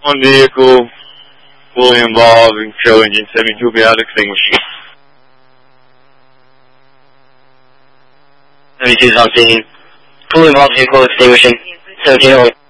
One vehicle fully involved in kill engine 72 will be out extinguishing. 72's on scene. Fully involved vehicle extinguishing. 17 only.